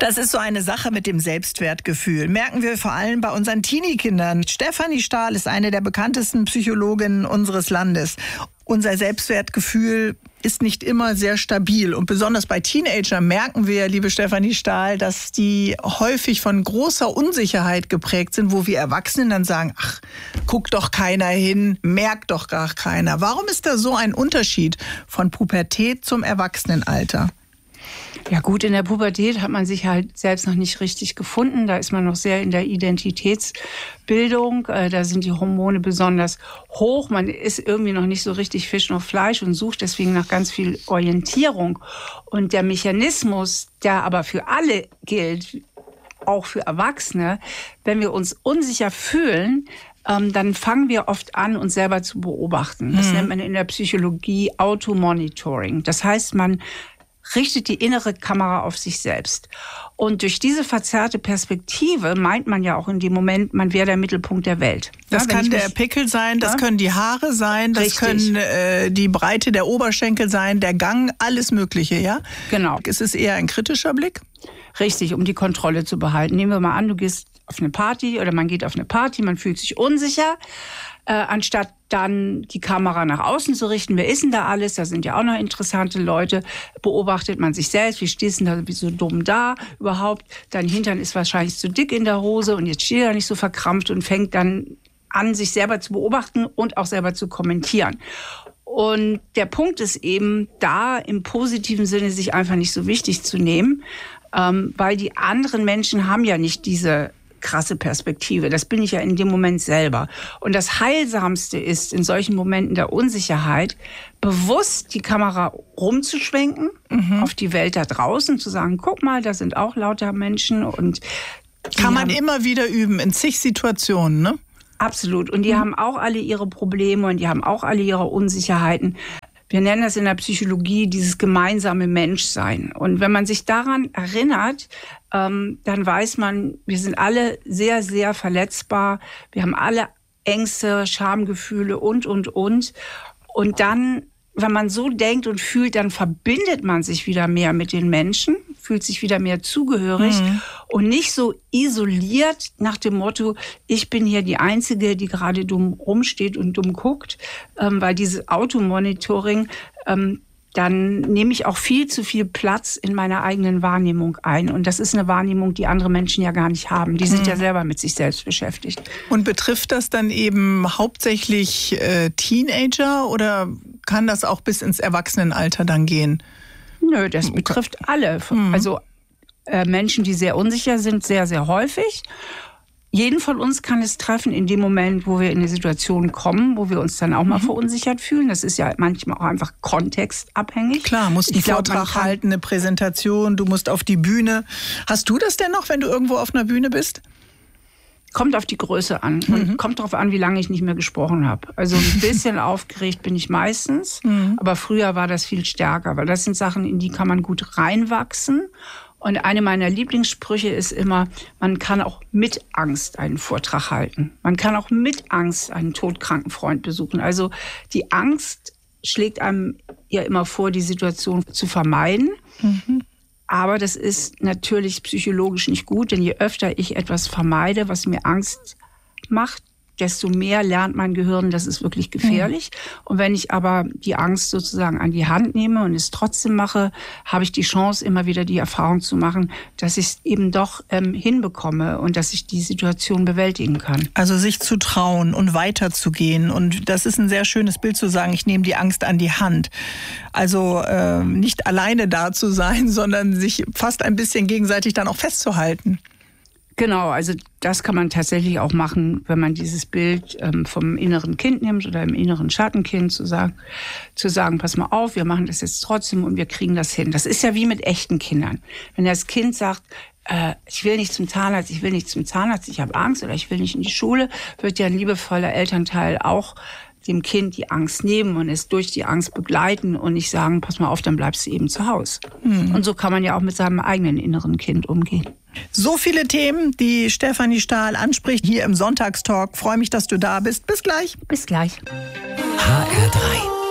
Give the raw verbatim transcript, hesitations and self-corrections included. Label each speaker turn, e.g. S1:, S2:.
S1: Das ist so eine Sache mit dem Selbstwertgefühl. Merken wir vor allem bei unseren Teenie-Kindern. Stefanie Stahl ist eine der bekanntesten Psychologinnen unseres Landes. Unser Selbstwertgefühl ist nicht immer sehr stabil. Und besonders bei Teenagern merken wir, liebe Stefanie Stahl, dass die häufig von großer Unsicherheit geprägt sind, wo wir Erwachsenen dann sagen, ach, guckt doch keiner hin, merkt doch gar keiner. Warum ist da so ein Unterschied von Pubertät zum Erwachsenenalter?
S2: Ja gut, in der Pubertät hat man sich halt selbst noch nicht richtig gefunden. Da ist man noch sehr in der Identitätsbildung. Da sind die Hormone besonders hoch. Man ist irgendwie noch nicht so richtig Fisch noch Fleisch und sucht deswegen nach ganz viel Orientierung. Und der Mechanismus, der aber für alle gilt, auch für Erwachsene, wenn wir uns unsicher fühlen, dann fangen wir oft an, uns selber zu beobachten. Das mhm. nennt man in der Psychologie Automonitoring. Das heißt, man richtet die innere Kamera auf sich selbst. Und durch diese verzerrte Perspektive meint man ja auch in dem Moment, man wäre der Mittelpunkt der Welt.
S1: Das
S2: ja,
S1: kann der
S2: mich,
S1: Pickel sein, das
S2: ja?
S1: können die Haare sein, das
S2: Richtig.
S1: können äh, die Breite der Oberschenkel sein, der Gang, alles Mögliche, ja?
S2: Genau.
S1: Es ist eher ein kritischer Blick?
S2: Richtig, um die Kontrolle zu behalten. Nehmen wir mal an, du gehst auf eine Party oder man geht auf eine Party, man fühlt sich unsicher. Äh, anstatt dann die Kamera nach außen zu richten, wer ist denn da alles? Da sind ja auch noch interessante Leute. Beobachtet man sich selbst, wie stehst du denn da so dumm da überhaupt? Dein Hintern ist wahrscheinlich zu dick in der Hose und jetzt steht er nicht so verkrampft und fängt dann an, sich selber zu beobachten und auch selber zu kommentieren. Und der Punkt ist eben, da im positiven Sinne sich einfach nicht so wichtig zu nehmen, ähm, weil die anderen Menschen haben ja nicht diese krasse Perspektive. Das bin ich ja in dem Moment selber. Und das Heilsamste ist, in solchen Momenten der Unsicherheit, bewusst die Kamera rumzuschwenken, mhm. auf die Welt da draußen, zu sagen, guck mal, da sind auch lauter Menschen. Und
S1: kann man immer wieder üben, in zig Situationen, ne?
S2: Absolut. Und die mhm. haben auch alle ihre Probleme und die haben auch alle ihre Unsicherheiten. Wir nennen das in der Psychologie dieses gemeinsame Menschsein. Und wenn man sich daran erinnert, ähm, dann weiß man, wir sind alle sehr, sehr verletzbar. Wir haben alle Ängste, Schamgefühle und, und, und. Und dann, wenn man so denkt und fühlt, dann verbindet man sich wieder mehr mit den Menschen, fühlt sich wieder mehr zugehörig mhm. und nicht so isoliert nach dem Motto, ich bin hier die Einzige, die gerade dumm rumsteht und dumm guckt, ähm, weil dieses Automonitoring, ähm, dann nehme ich auch viel zu viel Platz in meiner eigenen Wahrnehmung ein. Und das ist eine Wahrnehmung, die andere Menschen ja gar nicht haben. Die sind mhm. ja selber mit sich selbst beschäftigt.
S1: Und betrifft das dann eben hauptsächlich äh, Teenager oder kann das auch bis ins Erwachsenenalter dann gehen?
S2: Nö, das betrifft alle. Mhm. Also äh, Menschen, die sehr unsicher sind, sehr, sehr häufig. Jeden von uns kann es treffen in dem Moment, wo wir in eine Situation kommen, wo wir uns dann auch mal mhm. verunsichert fühlen. Das ist ja manchmal auch einfach kontextabhängig.
S1: Klar, musst einen
S2: ich glaub,
S1: Vortrag halten, eine Präsentation, du musst auf die Bühne. Hast du das denn noch, wenn du irgendwo auf einer Bühne bist?
S2: Kommt auf die Größe an und mhm. kommt darauf an, wie lange ich nicht mehr gesprochen habe. Also ein bisschen aufgeregt bin ich meistens, mhm. aber früher war das viel stärker, weil das sind Sachen, in die kann man gut reinwachsen. Und eine meiner Lieblingssprüche ist immer, man kann auch mit Angst einen Vortrag halten. Man kann auch mit Angst einen todkranken Freund besuchen. Also die Angst schlägt einem ja immer vor, die Situation zu vermeiden. Mhm. Aber das ist natürlich psychologisch nicht gut, denn je öfter ich etwas vermeide, was mir Angst macht, desto mehr lernt mein Gehirn, das ist wirklich gefährlich. Mhm. Und wenn ich aber die Angst sozusagen an die Hand nehme und es trotzdem mache, habe ich die Chance, immer wieder die Erfahrung zu machen, dass ich es eben doch ähm, hinbekomme und dass ich die Situation bewältigen kann.
S1: Also sich zu trauen und weiterzugehen. Und das ist ein sehr schönes Bild zu sagen, ich nehme die Angst an die Hand. Also äh, nicht alleine da zu sein, sondern sich fast ein bisschen gegenseitig dann auch festzuhalten.
S2: Genau, also das kann man tatsächlich auch machen, wenn man dieses Bild ähm, vom inneren Kind nimmt oder im inneren Schattenkind zu sagen, zu sagen, pass mal auf, wir machen das jetzt trotzdem und wir kriegen das hin. Das ist ja wie mit echten Kindern. Wenn das Kind sagt, äh, ich will nicht zum Zahnarzt, ich will nicht zum Zahnarzt, ich habe Angst oder ich will nicht in die Schule, wird ja ein liebevoller Elternteil auch dem Kind die Angst nehmen und es durch die Angst begleiten und nicht sagen, pass mal auf, dann bleibst du eben zu Hause. Mhm. Und so kann man ja auch mit seinem eigenen inneren Kind umgehen.
S1: So viele Themen, die Stefanie Stahl anspricht hier im Sonntagstalk. Freue mich, dass du da bist. Bis gleich.
S2: Bis gleich.
S3: H R drei